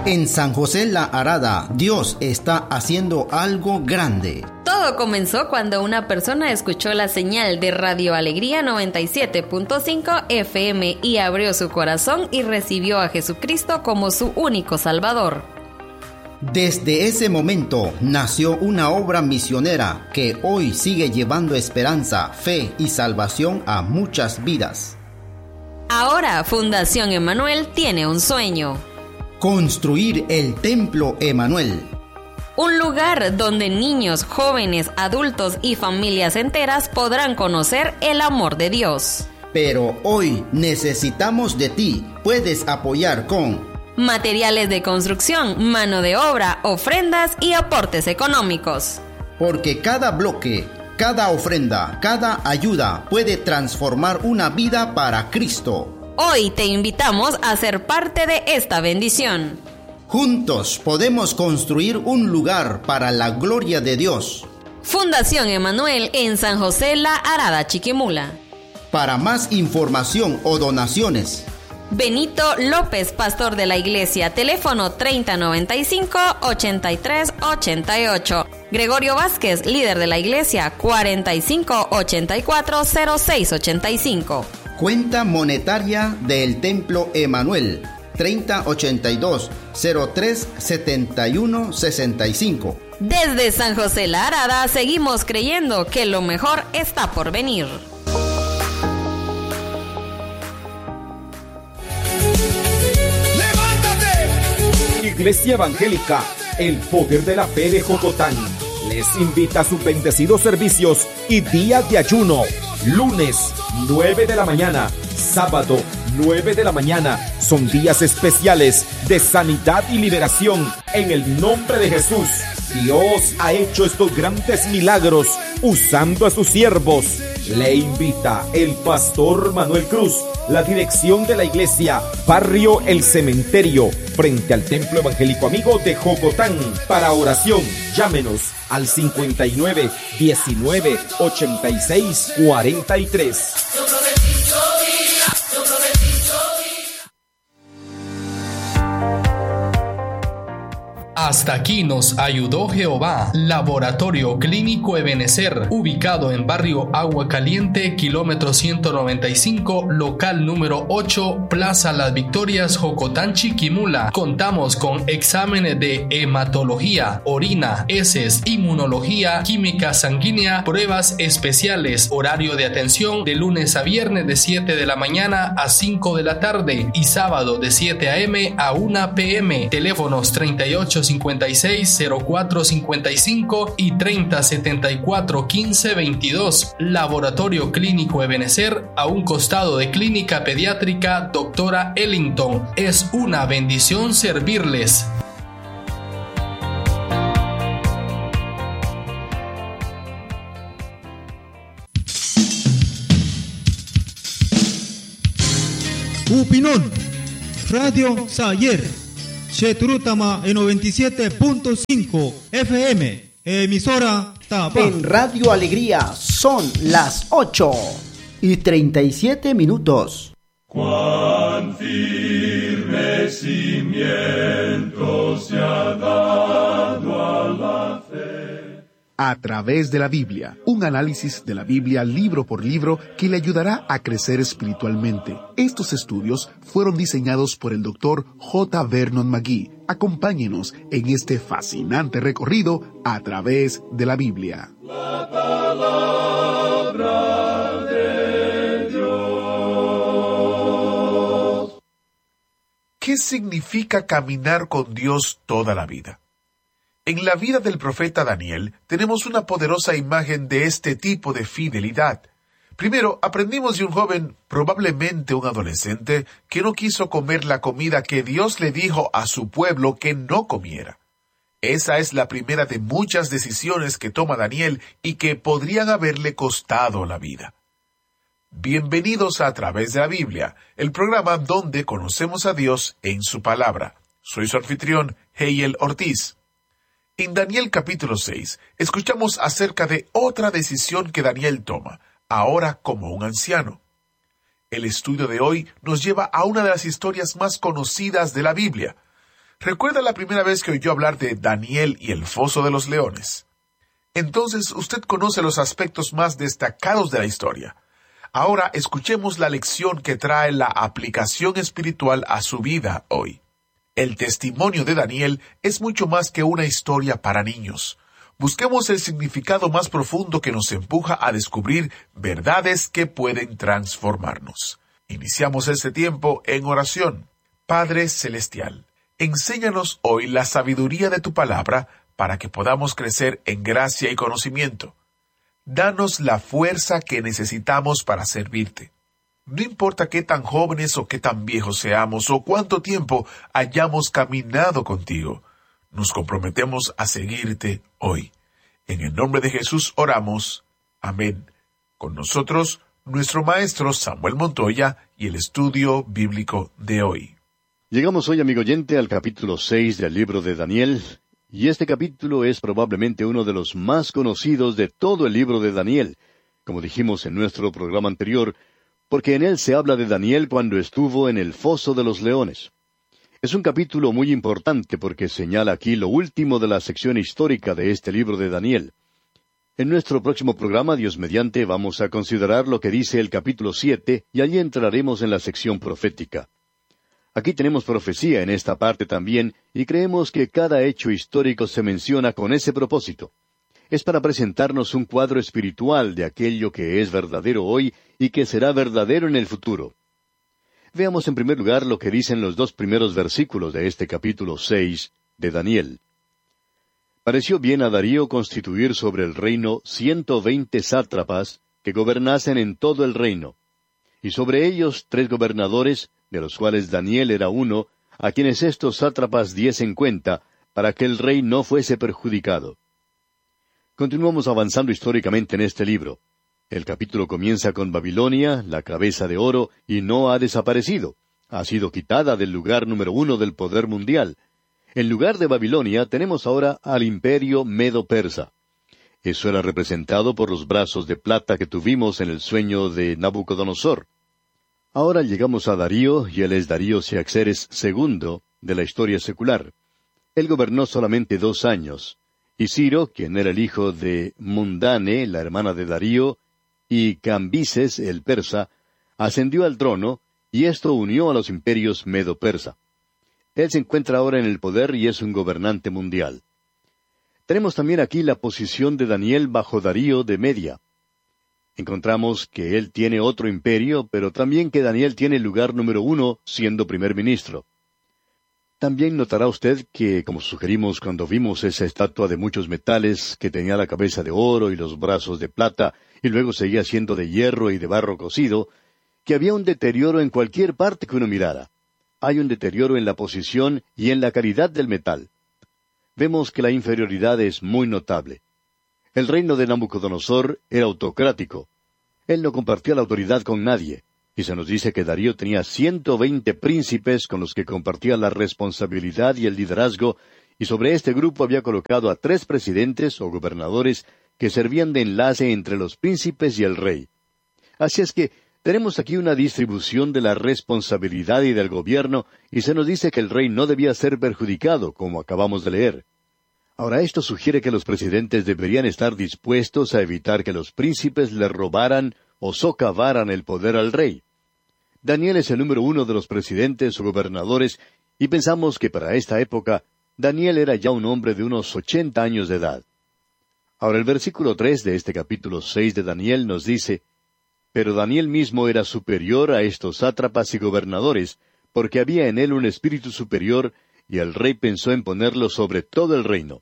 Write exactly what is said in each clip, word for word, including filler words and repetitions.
En San José La Arada, Dios está haciendo algo grande. Todo comenzó cuando una persona escuchó la señal de Radio Alegría noventa y siete punto cinco F M y abrió su corazón y recibió a Jesucristo como su único Salvador. Desde ese momento nació una obra misionera que hoy sigue llevando esperanza, fe y salvación a muchas vidas. Ahora Fundación Emanuel tiene un sueño: construir el Templo Emanuel. Un lugar donde niños, jóvenes, adultos y familias enteras podrán conocer el amor de Dios. Pero hoy necesitamos de ti. Puedes apoyar con materiales de construcción, mano de obra, ofrendas y aportes económicos. Porque cada bloque, cada ofrenda, cada ayuda puede transformar una vida para Cristo. Hoy te invitamos a ser parte de esta bendición. Juntos podemos construir un lugar para la gloria de Dios. Fundación Emanuel en San José La Arada, Chiquimula. Para más información o donaciones, Benito López, pastor de la iglesia, teléfono treinta noventa y cinco, ochenta y tres ochenta y ocho. Gregorio Vázquez, líder de la iglesia, cuarenta y cinco, ochenta y cuatro, cero seis ochenta y cinco. Cuenta monetaria del Templo Emanuel, treinta ochenta y dos, cero tres setenta y uno sesenta y cinco. Desde San José La Arada seguimos creyendo que lo mejor está por venir. Iglesia Evangélica, el poder de la fe de Jocotán, les invita a sus bendecidos servicios y días de ayuno. Lunes, nueve de la mañana, sábado, nueve de la mañana. Son días especiales de sanidad y liberación en el nombre de Jesús. Dios ha hecho estos grandes milagros usando a sus siervos. Le invita el pastor Manuel Cruz. La dirección de la iglesia, Barrio El Cementerio, frente al Templo Evangélico Amigo de Jocotán. Para oración, llámenos al cincuenta y nueve, diecinueve, ochenta y seis, cuarenta y tres. Hasta aquí nos ayudó Jehová. Laboratorio Clínico Ebenecer, ubicado en barrio Agua Caliente, kilómetro ciento noventa y cinco, local número ocho, Plaza Las Victorias, Jocotán, Chiquimula. Contamos con exámenes de hematología, orina, heces, inmunología, química sanguínea, pruebas especiales. Horario de atención de lunes a viernes de siete de la mañana a cinco de la tarde y sábado de siete a eme a una pe eme. Teléfonos treinta y ocho cincuenta y seis, cero cuatro cincuenta y cinco y treinta setenta y cuatro, quince veintidós. Laboratorio Clínico Ebenecer, a un costado de Clínica Pediátrica Doctora Ellington. Es una bendición servirles. Upinon Radio Sayer Cheturutama en noventa y siete punto cinco F M, emisora Tapa. En Radio Alegría son las ocho y treinta y siete minutos. Cuán firme cimiento se ha dado a la fe. A través de la Biblia, un análisis de la Biblia libro por libro que le ayudará a crecer espiritualmente. Estos estudios fueron diseñados por el doctor J. Vernon McGee. Acompáñenos en este fascinante recorrido a través de la Biblia. La palabra de Dios. ¿Qué significa caminar con Dios toda la vida? En la vida del profeta Daniel tenemos una poderosa imagen de este tipo de fidelidad. Primero, aprendimos de un joven, probablemente un adolescente, que no quiso comer la comida que Dios le dijo a su pueblo que no comiera. Esa es la primera de muchas decisiones que toma Daniel y que podrían haberle costado la vida. Bienvenidos a A Través de la Biblia, el programa donde conocemos a Dios en su palabra. Soy su anfitrión, Heiel Ortiz. En Daniel capítulo seis, escuchamos acerca de otra decisión que Daniel toma, ahora como un anciano. El estudio de hoy nos lleva a una de las historias más conocidas de la Biblia. ¿Recuerda la primera vez que oyó hablar de Daniel y el foso de los leones? Entonces usted conoce los aspectos más destacados de la historia. Ahora escuchemos la lección que trae la aplicación espiritual a su vida hoy. El testimonio de Daniel es mucho más que una historia para niños. Busquemos el significado más profundo que nos empuja a descubrir verdades que pueden transformarnos. Iniciamos este tiempo en oración. Padre Celestial, enséñanos hoy la sabiduría de tu palabra para que podamos crecer en gracia y conocimiento. Danos la fuerza que necesitamos para servirte. No importa qué tan jóvenes o qué tan viejos seamos o cuánto tiempo hayamos caminado contigo, nos comprometemos a seguirte hoy. En el nombre de Jesús oramos. Amén. Con nosotros, nuestro maestro Samuel Montoya y el estudio bíblico de hoy. Llegamos hoy, amigo oyente, al capítulo seis del libro de Daniel, y este capítulo es probablemente uno de los más conocidos de todo el libro de Daniel, como dijimos en nuestro programa anterior, porque en él se habla de Daniel cuando estuvo en el foso de los leones. Es un capítulo muy importante porque señala aquí lo último de la sección histórica de este libro de Daniel. En nuestro próximo programa, Dios mediante, vamos a considerar lo que dice el capítulo siete, y allí entraremos en la sección profética. Aquí tenemos profecía en esta parte también, y creemos que cada hecho histórico se menciona con ese propósito. Es para presentarnos un cuadro espiritual de aquello que es verdadero hoy y que será verdadero en el futuro. Veamos en primer lugar lo que dicen los dos primeros versículos de este capítulo seis de Daniel. Pareció bien a Darío constituir sobre el reino ciento veinte sátrapas que gobernasen en todo el reino, y sobre ellos tres gobernadores, de los cuales Daniel era uno, a quienes estos sátrapas diesen cuenta, para que el rey no fuese perjudicado. Continuamos avanzando históricamente en este libro. El capítulo comienza con Babilonia, la cabeza de oro, y no ha desaparecido. Ha sido quitada del lugar número uno del poder mundial. En lugar de Babilonia tenemos ahora al imperio medo-persa. Eso era representado por los brazos de plata que tuvimos en el sueño de Nabucodonosor. Ahora llegamos a Darío, y él es Darío Siaxeres segundo, de la historia secular. Él gobernó solamente dos años, y Ciro, quien era el hijo de Mundane, la hermana de Darío, y Cambises, el persa, ascendió al trono, y esto unió a los imperios medo-persa. Él se encuentra ahora en el poder y es un gobernante mundial. Tenemos también aquí la posición de Daniel bajo Darío de Media. Encontramos que él tiene otro imperio, pero también que Daniel tiene el lugar número uno siendo primer ministro. También notará usted que, como sugerimos cuando vimos esa estatua de muchos metales que tenía la cabeza de oro y los brazos de plata, y luego seguía siendo de hierro y de barro cocido, que había un deterioro en cualquier parte que uno mirara. Hay un deterioro en la posición y en la calidad del metal. Vemos que la inferioridad es muy notable. El reino de Nabucodonosor era autocrático. Él no compartía la autoridad con nadie, y se nos dice que Darío tenía ciento veinte príncipes con los que compartía la responsabilidad y el liderazgo, y sobre este grupo había colocado a tres presidentes o gobernadores que servían de enlace entre los príncipes y el rey. Así es que tenemos aquí una distribución de la responsabilidad y del gobierno, y se nos dice que el rey no debía ser perjudicado, como acabamos de leer. Ahora, esto sugiere que los presidentes deberían estar dispuestos a evitar que los príncipes le robaran o socavaran el poder al rey. Daniel es el número uno de los presidentes o gobernadores, y pensamos que para esta época, Daniel era ya un hombre de unos ochenta años de edad. Ahora, el versículo tres de este capítulo seis de Daniel nos dice, «Pero Daniel mismo era superior a estos sátrapas y gobernadores, porque había en él un espíritu superior, y el rey pensó en ponerlo sobre todo el reino».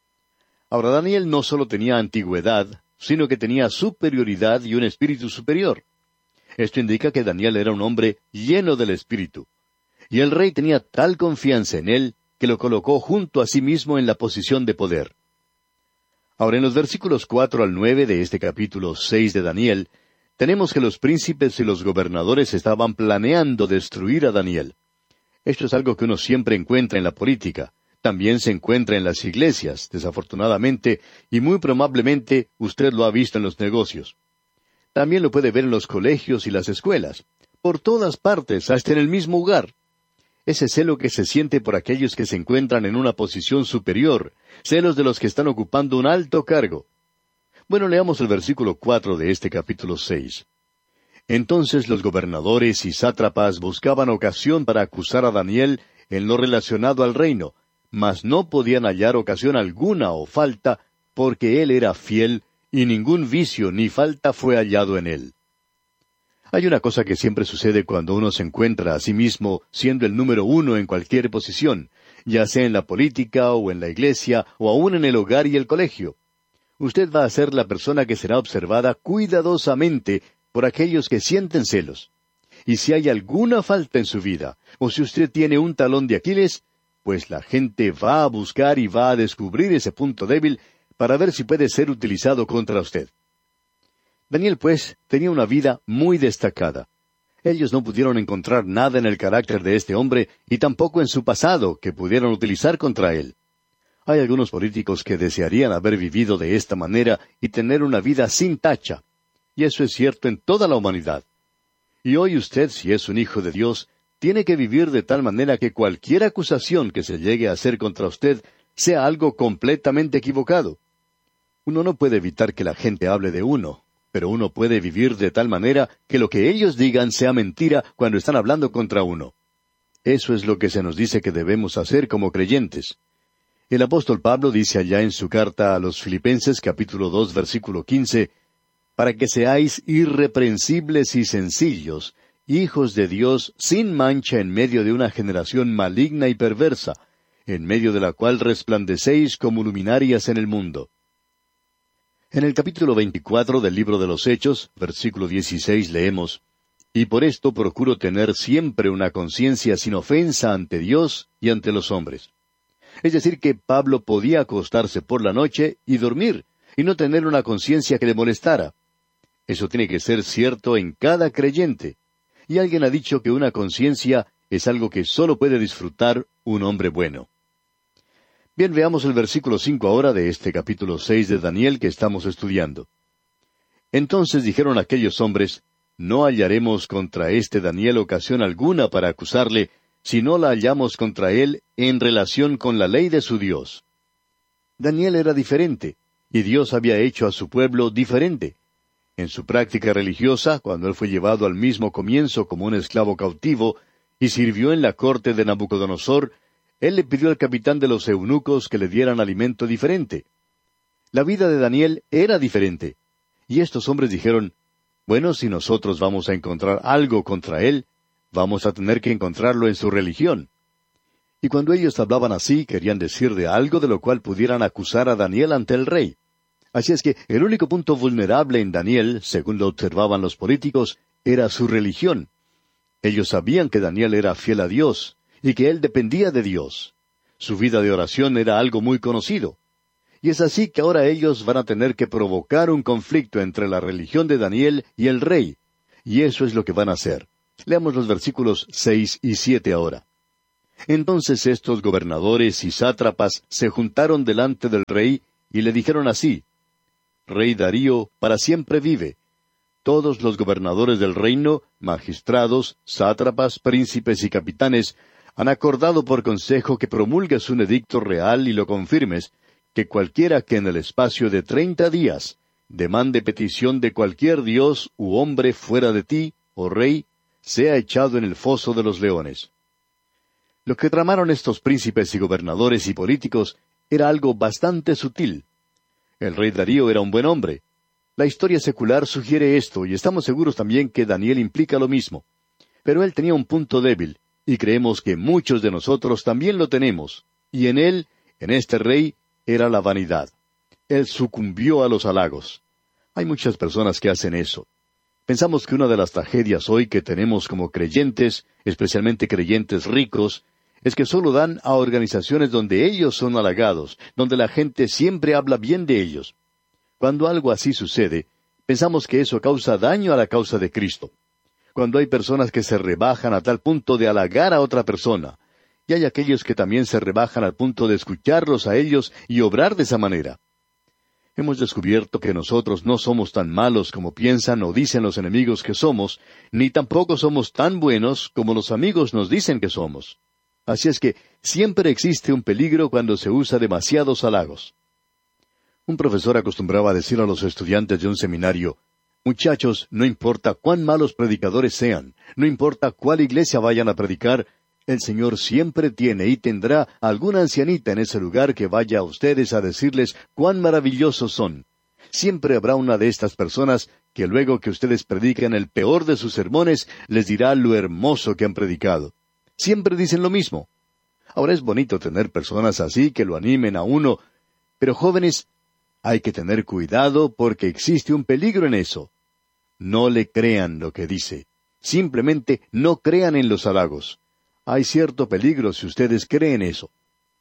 Ahora, Daniel no solo tenía antigüedad, sino que tenía superioridad y un espíritu superior. Esto indica que Daniel era un hombre lleno del espíritu. Y el rey tenía tal confianza en él, que lo colocó junto a sí mismo en la posición de poder. Ahora, en los versículos cuatro al nueve de este capítulo seis de Daniel, tenemos que los príncipes y los gobernadores estaban planeando destruir a Daniel. Esto es algo que uno siempre encuentra en la política. También se encuentra en las iglesias, desafortunadamente, y muy probablemente usted lo ha visto en los negocios. También lo puede ver en los colegios y las escuelas. Por todas partes, hasta en el mismo hogar. Ese celo que se siente por aquellos que se encuentran en una posición superior, celos de los que están ocupando un alto cargo. Bueno, leamos el versículo cuatro de este capítulo seis. Entonces los gobernadores y sátrapas buscaban ocasión para acusar a Daniel en lo relacionado al reino, mas no podían hallar ocasión alguna o falta, porque él era fiel, y ningún vicio ni falta fue hallado en él. Hay una cosa que siempre sucede cuando uno se encuentra a sí mismo siendo el número uno en cualquier posición, ya sea en la política o en la iglesia o aún en el hogar y el colegio. Usted va a ser la persona que será observada cuidadosamente por aquellos que sienten celos. Y si hay alguna falta en su vida, o si usted tiene un talón de Aquiles, pues la gente va a buscar y va a descubrir ese punto débil para ver si puede ser utilizado contra usted. Daniel, pues, tenía una vida muy destacada. Ellos no pudieron encontrar nada en el carácter de este hombre y tampoco en su pasado que pudieran utilizar contra él. Hay algunos políticos que desearían haber vivido de esta manera y tener una vida sin tacha. Y eso es cierto en toda la humanidad. Y hoy usted, si es un hijo de Dios, tiene que vivir de tal manera que cualquier acusación que se llegue a hacer contra usted sea algo completamente equivocado. Uno no puede evitar que la gente hable de uno, pero uno puede vivir de tal manera que lo que ellos digan sea mentira cuando están hablando contra uno. Eso es lo que se nos dice que debemos hacer como creyentes. El apóstol Pablo dice allá en su carta a los Filipenses capítulo dos versículo quince, para que seáis irreprensibles y sencillos, hijos de Dios sin mancha en medio de una generación maligna y perversa, en medio de la cual resplandecéis como luminarias en el mundo. En el capítulo veinticuatro del libro de los Hechos, versículo dieciséis, leemos, y por esto procuro tener siempre una conciencia sin ofensa ante Dios y ante los hombres. Es decir, que Pablo podía acostarse por la noche y dormir, y no tener una conciencia que le molestara. Eso tiene que ser cierto en cada creyente. Y alguien ha dicho que una conciencia es algo que solo puede disfrutar un hombre bueno. Bien, veamos el versículo cinco ahora de este capítulo seis de Daniel que estamos estudiando. Entonces dijeron aquellos hombres, no hallaremos contra este Daniel ocasión alguna para acusarle, si no la hallamos contra él en relación con la ley de su Dios. Daniel era diferente, y Dios había hecho a su pueblo diferente. En su práctica religiosa, cuando él fue llevado al mismo comienzo como un esclavo cautivo, y sirvió en la corte de Nabucodonosor, él le pidió al capitán de los eunucos que le dieran alimento diferente. La vida de Daniel era diferente, y estos hombres dijeron, bueno, si nosotros vamos a encontrar algo contra él, vamos a tener que encontrarlo en su religión. Y cuando ellos hablaban así, querían decir de algo de lo cual pudieran acusar a Daniel ante el rey. Así es que el único punto vulnerable en Daniel, según lo observaban los políticos, era su religión. Ellos sabían que Daniel era fiel a Dios, y que él dependía de Dios. Su vida de oración era algo muy conocido. Y es así que ahora ellos van a tener que provocar un conflicto entre la religión de Daniel y el rey. Y eso es lo que van a hacer. Leamos los versículos seis y siete ahora. Entonces estos gobernadores y sátrapas se juntaron delante del rey y le dijeron así, Rey Darío, para siempre vive. Todos los gobernadores del reino, magistrados, sátrapas, príncipes y capitanes, han acordado por consejo que promulgues un edicto real y lo confirmes, que cualquiera que en el espacio de treinta días demande petición de cualquier dios u hombre fuera de ti, oh rey, sea echado en el foso de los leones. Lo que tramaron estos príncipes y gobernadores y políticos era algo bastante sutil. El rey Darío era un buen hombre. La historia secular sugiere esto, y estamos seguros también que Daniel implica lo mismo. Pero él tenía un punto débil, y creemos que muchos de nosotros también lo tenemos. Y en él, en este rey, era la vanidad. Él sucumbió a los halagos. Hay muchas personas que hacen eso. Pensamos que una de las tragedias hoy que tenemos como creyentes, especialmente creyentes ricos, es que solo dan a organizaciones donde ellos son halagados, donde la gente siempre habla bien de ellos. Cuando algo así sucede, pensamos que eso causa daño a la causa de Cristo. Cuando hay personas que se rebajan a tal punto de halagar a otra persona, y hay aquellos que también se rebajan al punto de escucharlos a ellos y obrar de esa manera. Hemos descubierto que nosotros no somos tan malos como piensan o dicen los enemigos que somos, ni tampoco somos tan buenos como los amigos nos dicen que somos. Así es que siempre existe un peligro cuando se usa demasiados halagos. Un profesor acostumbraba a decir a los estudiantes de un seminario: muchachos, no importa cuán malos predicadores sean, no importa cuál iglesia vayan a predicar, el Señor siempre tiene y tendrá alguna ancianita en ese lugar que vaya a ustedes a decirles cuán maravillosos son. Siempre habrá una de estas personas que luego que ustedes prediquen el peor de sus sermones, les dirá lo hermoso que han predicado. Siempre dicen lo mismo. Ahora es bonito tener personas así que lo animen a uno, pero jóvenes, hay que tener cuidado porque existe un peligro en eso. No le crean lo que dice. Simplemente no crean en los halagos. Hay cierto peligro si ustedes creen eso.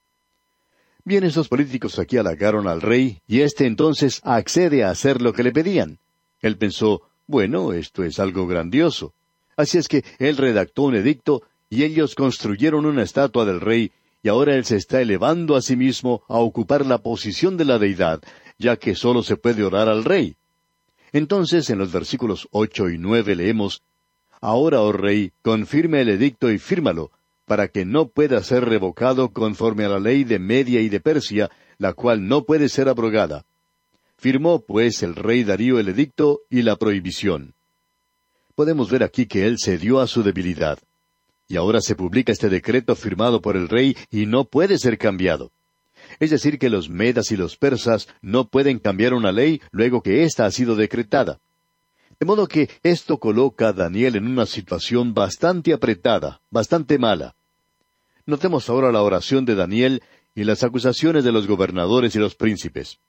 Bien, esos políticos aquí halagaron al rey, y éste entonces accede a hacer lo que le pedían. Él pensó, bueno, esto es algo grandioso. Así es que él redactó un edicto, y ellos construyeron una estatua del rey, y ahora él se está elevando a sí mismo a ocupar la posición de la deidad, ya que solo se puede orar al rey. Entonces, en los versículos ocho y nueve leemos: Ahora, oh rey, confirme el edicto y fírmalo, para que no pueda ser revocado conforme a la ley de Media y de Persia, la cual no puede ser abrogada. Firmó, pues, el rey Darío el edicto y la prohibición. Podemos ver aquí que él cedió a su debilidad. Y ahora se publica este decreto firmado por el rey y no puede ser cambiado. Es decir, que los medas y los persas no pueden cambiar una ley luego que ésta ha sido decretada. De modo que esto coloca a Daniel en una situación bastante apretada, bastante mala. Notemos ahora la oración de Daniel y las acusaciones de los gobernadores y los príncipes.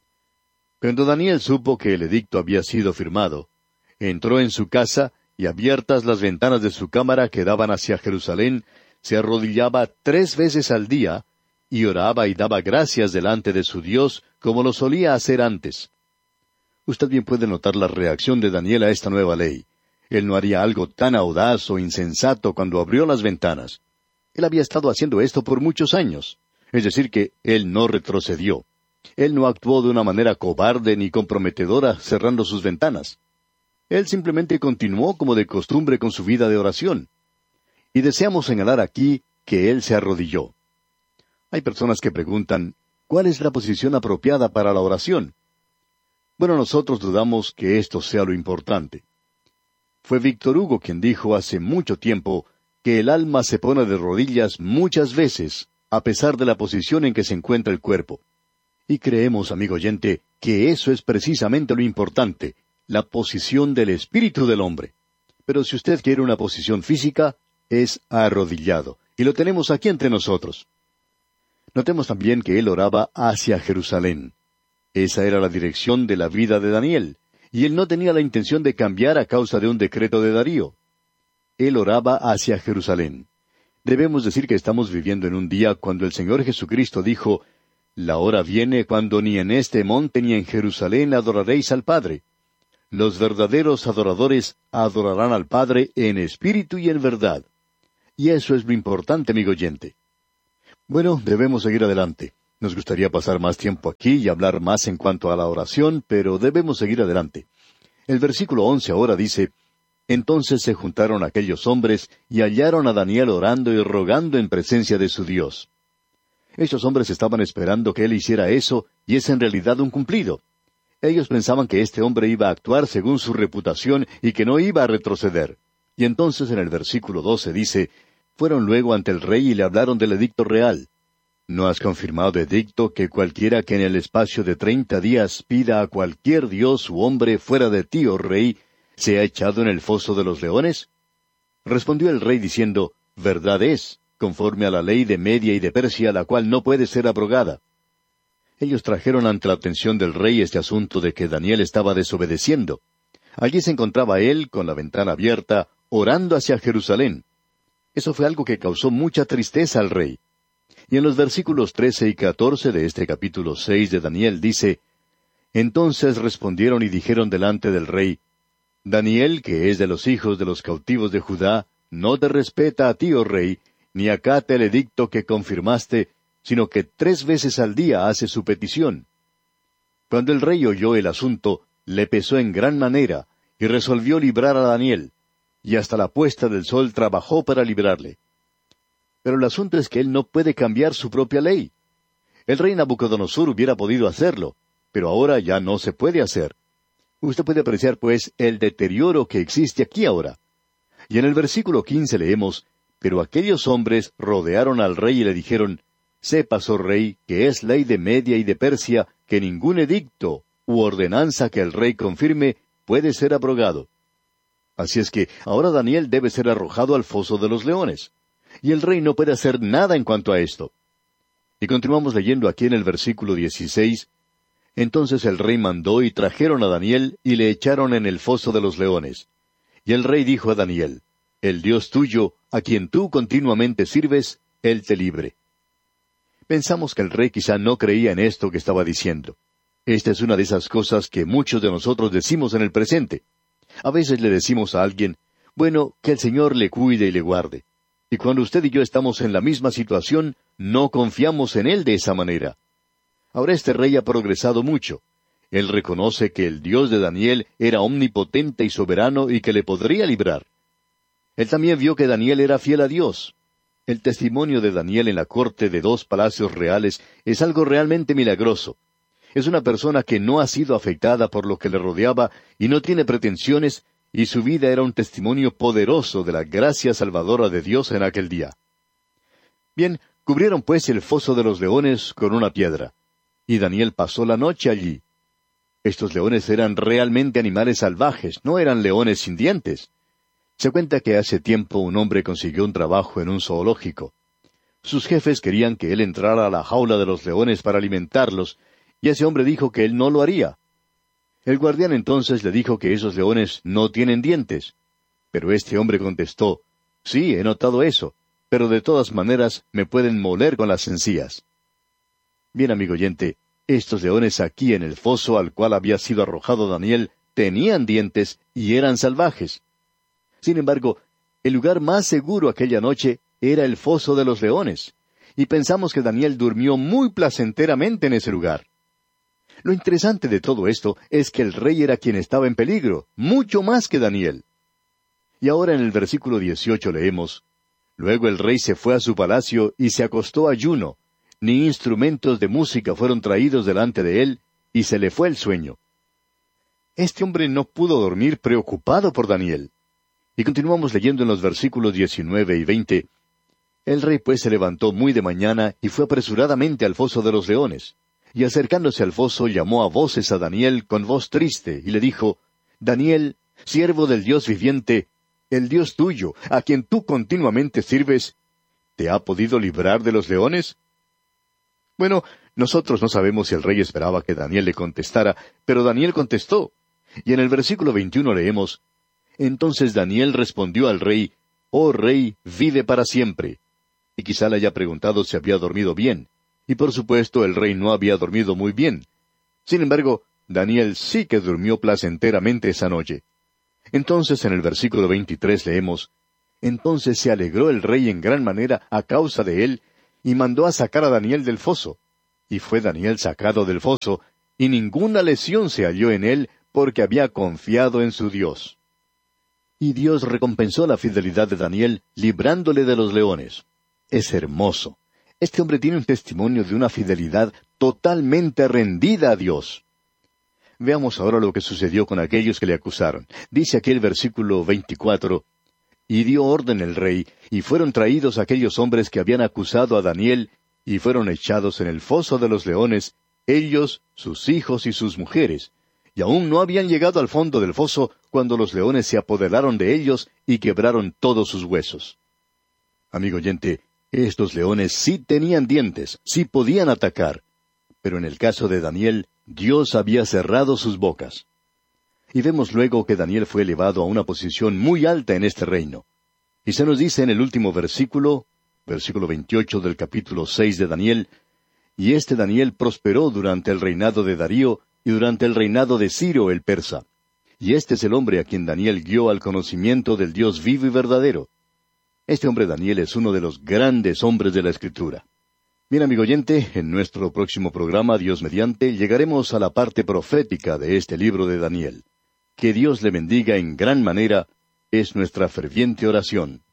Cuando Daniel supo que el edicto había sido firmado, entró en su casa y abiertas las ventanas de su cámara que daban hacia Jerusalén, se arrodillaba tres veces al día, y oraba y daba gracias delante de su Dios, como lo solía hacer antes. Usted bien puede notar la reacción de Daniel a esta nueva ley. Él no haría algo tan audaz o insensato cuando abrió las ventanas. Él había estado haciendo esto por muchos años. Es decir, que él no retrocedió. Él no actuó de una manera cobarde ni comprometedora cerrando sus ventanas. Él simplemente continuó como de costumbre con su vida de oración. Y deseamos señalar aquí que él se arrodilló. Hay personas que preguntan, ¿cuál es la posición apropiada para la oración? Bueno, nosotros dudamos que esto sea lo importante. Fue Víctor Hugo quien dijo hace mucho tiempo que el alma se pone de rodillas muchas veces, a pesar de la posición en que se encuentra el cuerpo. Y creemos, amigo oyente, que eso es precisamente lo importante, la posición del espíritu del hombre. Pero si usted quiere una posición física, es arrodillado, y lo tenemos aquí entre nosotros. Notemos también que él oraba hacia Jerusalén. Esa era la dirección de la vida de Daniel, y él no tenía la intención de cambiar a causa de un decreto de Darío. Él oraba hacia Jerusalén. Debemos decir que estamos viviendo en un día cuando el Señor Jesucristo dijo, «La hora viene cuando ni en este monte ni en Jerusalén adoraréis al Padre. Los verdaderos adoradores adorarán al Padre en espíritu y en verdad». Y eso es lo importante, amigo oyente. Bueno, debemos seguir adelante. Nos gustaría pasar más tiempo aquí y hablar más en cuanto a la oración, pero debemos seguir adelante. El versículo once ahora dice, «Entonces se juntaron aquellos hombres y hallaron a Daniel orando y rogando en presencia de su Dios». Esos hombres estaban esperando que él hiciera eso, y es en realidad un cumplido. Ellos pensaban que este hombre iba a actuar según su reputación y que no iba a retroceder. Y entonces en el versículo doce dice, «Fueron luego ante el rey y le hablaron del edicto real. ¿No has confirmado edicto que cualquiera que en el espacio de treinta días pida a cualquier dios u hombre fuera de ti, oh rey, sea echado en el foso de los leones?» Respondió el rey diciendo, «Verdad es, conforme a la ley de Media y de Persia, la cual no puede ser abrogada». Ellos trajeron ante la atención del rey este asunto de que Daniel estaba desobedeciendo. Allí se encontraba él, con la ventana abierta, orando hacia Jerusalén. Eso fue algo que causó mucha tristeza al rey. Y en los versículos trece y catorce de este capítulo seis de Daniel dice, «Entonces respondieron y dijeron delante del rey, Daniel, que es de los hijos de los cautivos de Judá, no te respeta a ti, oh rey, ni acata el edicto que confirmaste, sino que tres veces al día hace su petición». Cuando el rey oyó el asunto, le pesó en gran manera, y resolvió librar a Daniel, y hasta la puesta del sol trabajó para librarle. Pero el asunto es que él no puede cambiar su propia ley. El rey Nabucodonosor hubiera podido hacerlo, pero ahora ya no se puede hacer. Usted puede apreciar, pues, el deterioro que existe aquí ahora. Y en el versículo quince leemos, «Pero aquellos hombres rodearon al rey y le dijeron, Sepas, oh rey, que es ley de Media y de Persia, que ningún edicto u ordenanza que el rey confirme puede ser abrogado». Así es que ahora Daniel debe ser arrojado al foso de los leones. Y el rey no puede hacer nada en cuanto a esto. Y continuamos leyendo aquí en el versículo dieciséis, «Entonces el rey mandó y trajeron a Daniel y le echaron en el foso de los leones. Y el rey dijo a Daniel, El Dios tuyo, a quien tú continuamente sirves, él te libre». Pensamos que el rey quizá no creía en esto que estaba diciendo. Esta es una de esas cosas que muchos de nosotros decimos en el presente. A veces le decimos a alguien, bueno, que el Señor le cuide y le guarde. Y cuando usted y yo estamos en la misma situación, no confiamos en Él de esa manera. Ahora este rey ha progresado mucho. Él reconoce que el Dios de Daniel era omnipotente y soberano y que le podría librar. Él también vio que Daniel era fiel a Dios. El testimonio de Daniel en la corte de dos palacios reales es algo realmente milagroso. Es una persona que no ha sido afectada por lo que le rodeaba y no tiene pretensiones, y su vida era un testimonio poderoso de la gracia salvadora de Dios en aquel día. Bien, cubrieron pues el foso de los leones con una piedra, y Daniel pasó la noche allí. Estos leones eran realmente animales salvajes, no eran leones sin dientes. Se cuenta que hace tiempo un hombre consiguió un trabajo en un zoológico. Sus jefes querían que él entrara a la jaula de los leones para alimentarlos, y ese hombre dijo que él no lo haría. El guardián entonces le dijo que esos leones no tienen dientes. Pero este hombre contestó, sí, he notado eso, pero de todas maneras me pueden moler con las encías. Bien, amigo oyente, estos leones aquí en el foso al cual había sido arrojado Daniel tenían dientes y eran salvajes. Sin embargo, el lugar más seguro aquella noche era el foso de los leones, y pensamos que Daniel durmió muy placenteramente en ese lugar. Lo interesante de todo esto es que el rey era quien estaba en peligro, mucho más que Daniel. Y ahora en el versículo dieciocho leemos, Luego el rey se fue a su palacio y se acostó ayuno, ni instrumentos de música fueron traídos delante de él, y se le fue el sueño. Este hombre no pudo dormir preocupado por Daniel. Y continuamos leyendo en los versículos diecinueve y veinte, El rey pues se levantó muy de mañana y fue apresuradamente al foso de los leones. Y acercándose al foso llamó a voces a Daniel con voz triste, y le dijo, Daniel, siervo del Dios viviente, el Dios tuyo, a quien tú continuamente sirves, ¿te ha podido librar de los leones? Bueno, nosotros no sabemos si el rey esperaba que Daniel le contestara, pero Daniel contestó. Y en el versículo veintiuno leemos, Entonces Daniel respondió al rey, Oh rey, vive para siempre. Y quizá le haya preguntado si había dormido bien. Y por supuesto el rey no había dormido muy bien. Sin embargo, Daniel sí que durmió placenteramente esa noche. Entonces en el versículo veintitrés leemos, Entonces se alegró el rey en gran manera a causa de él, y mandó a sacar a Daniel del foso. Y fue Daniel sacado del foso, y ninguna lesión se halló en él, porque había confiado en su Dios. Y Dios recompensó la fidelidad de Daniel, librándole de los leones. Es hermoso. Este hombre tiene un testimonio de una fidelidad totalmente rendida a Dios. Veamos ahora lo que sucedió con aquellos que le acusaron. Dice aquí el versículo veinticuatro, Y dio orden el rey, y fueron traídos aquellos hombres que habían acusado a Daniel, y fueron echados en el foso de los leones, ellos, sus hijos y sus mujeres, y aún no habían llegado al fondo del foso cuando los leones se apoderaron de ellos y quebraron todos sus huesos. Amigo oyente, estos leones sí tenían dientes, sí podían atacar, pero en el caso de Daniel, Dios había cerrado sus bocas. Y vemos luego que Daniel fue elevado a una posición muy alta en este reino. Y se nos dice en el último versículo, versículo veintiocho del capítulo seis de Daniel, Y este Daniel prosperó durante el reinado de Darío y durante el reinado de Ciro el persa. Y este es el hombre a quien Daniel guió al conocimiento del Dios vivo y verdadero. Este hombre Daniel es uno de los grandes hombres de la Escritura. Bien, amigo oyente, en nuestro próximo programa, Dios mediante, llegaremos a la parte profética de este libro de Daniel. Que Dios le bendiga en gran manera, es nuestra ferviente oración.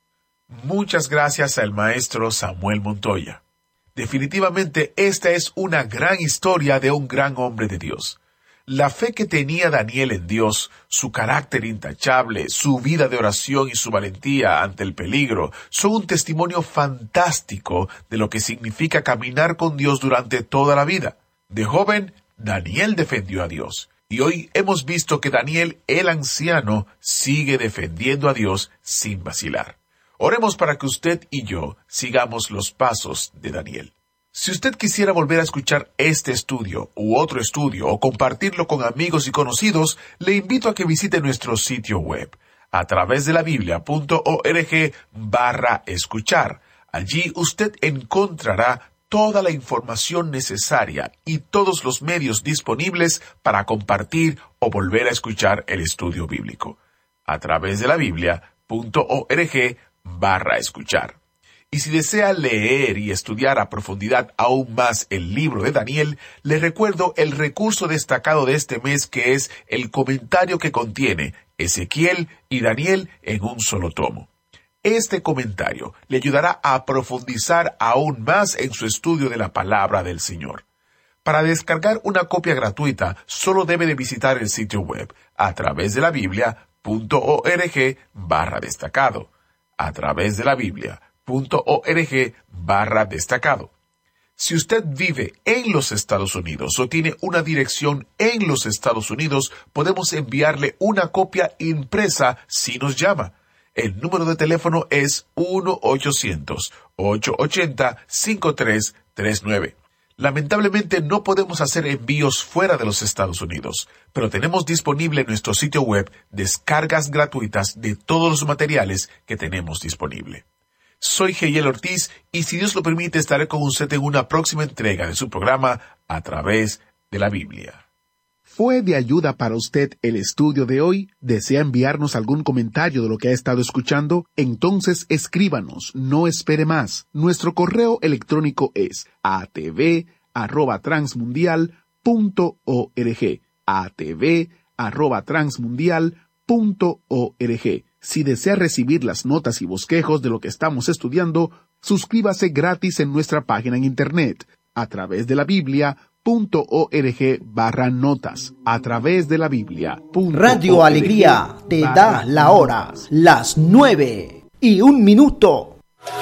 Muchas gracias al maestro Samuel Montoya. Definitivamente esta es una gran historia de un gran hombre de Dios. La fe que tenía Daniel en Dios, su carácter intachable, su vida de oración y su valentía ante el peligro son un testimonio fantástico de lo que significa caminar con Dios durante toda la vida. De joven, Daniel defendió a Dios. Y hoy hemos visto que Daniel, el anciano, sigue defendiendo a Dios sin vacilar. Oremos para que usted y yo sigamos los pasos de Daniel. Si usted quisiera volver a escuchar este estudio u otro estudio o compartirlo con amigos y conocidos, le invito a que visite nuestro sitio web a través de la biblia punto org barra escuchar. Allí usted encontrará toda la información necesaria y todos los medios disponibles para compartir o volver a escuchar el estudio bíblico. A través de la biblia punto org barra escuchar. Y si desea leer y estudiar a profundidad aún más el libro de Daniel, le recuerdo el recurso destacado de este mes, que es el comentario que contiene Ezequiel y Daniel en un solo tomo. Este comentario le ayudará a profundizar aún más en su estudio de la palabra del Señor. Para descargar una copia gratuita, solo debe de visitar el sitio web a través de la biblia punto org barra destacado. A través de la biblia punto org barra destacado. Si usted vive en los Estados Unidos o tiene una dirección en los Estados Unidos, podemos enviarle una copia impresa si nos llama. El número de teléfono es uno ochocientos, ochocientos ochenta, cincuenta y tres treinta y nueve. Lamentablemente no podemos hacer envíos fuera de los Estados Unidos, pero tenemos disponible en nuestro sitio web descargas gratuitas de todos los materiales que tenemos disponible. Soy Geyel Ortiz y si Dios lo permite estaré con usted en una próxima entrega de su programa A Través de la Biblia. ¿Fue de ayuda para usted el estudio de hoy? ¿Desea enviarnos algún comentario de lo que ha estado escuchando? Entonces escríbanos, no espere más. Nuestro correo electrónico es a t v arroba transmundial punto org. a t v arroba transmundial punto org. Si desea recibir las notas y bosquejos de lo que estamos estudiando, suscríbase gratis en nuestra página en internet, a través de la Biblia punto org barra notas, a través de la Biblia. Radio Alegría te da la hora, las nueve y un minuto.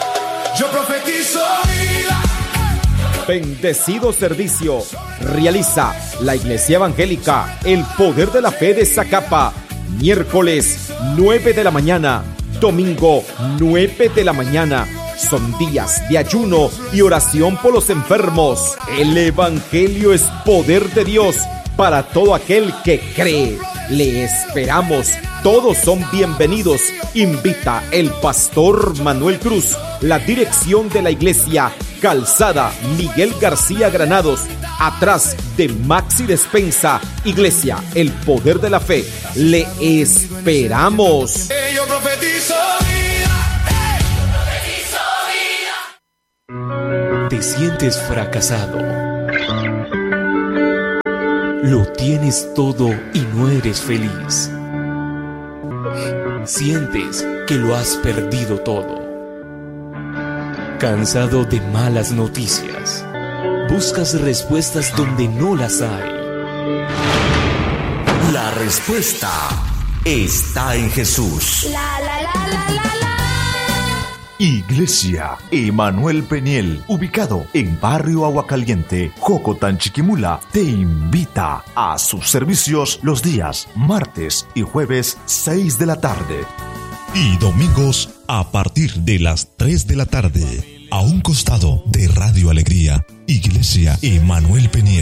Yo profetizo vida. Bendecido servicio realiza la Iglesia Evangélica El Poder de la Fe de Zacapa. Miércoles nueve de la mañana, domingo nueve de la mañana. Son días de ayuno y oración por los enfermos. El Evangelio es poder de Dios para todo aquel que cree. Le esperamos. Todos son bienvenidos. Invita el pastor Manuel Cruz. La dirección de la iglesia, Calzada Miguel García Granados, atrás de Maxi Despensa. Iglesia El Poder de la Fe. Le esperamos. Yo profetizo vida. ¿Te sientes fracasado? Lo tienes todo y no eres feliz. Sientes que lo has perdido todo. Cansado de malas noticias. Buscas respuestas donde no las hay. La respuesta está en Jesús. La, la, la, la, la, la. Iglesia Emanuel Peniel, ubicado en Barrio Aguacaliente, Jocotán, Chiquimula, te invita a sus servicios los días martes y jueves seis de la tarde. Y domingos a partir de las tres de la tarde, a un costado de Radio Alegría, Iglesia Emanuel Peniel.